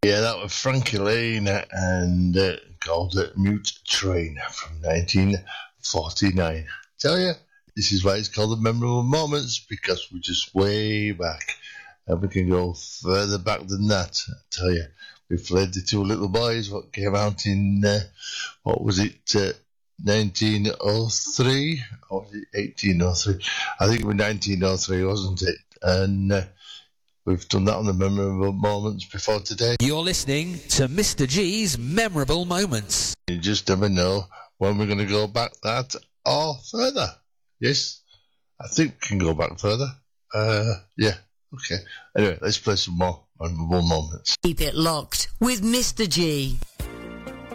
Yeah, that was Frankie Lane and called it Mute Train from 1949. Tell you, this is why it's called the Memorable Moments, because we're just way back. And we can go further back than that. I tell you, we played The Two Little Boys, what came out in, 1903? Or was it 1803? I think it was 1903, wasn't it? And we've done that on the Memorable Moments before today. You're listening to Mr. G's Memorable Moments. You just never know when we're going to go back that or further. Yes, I think we can go back further. Yeah, okay. Anyway, let's play some more Memorable Moments. Keep it locked with Mr. G.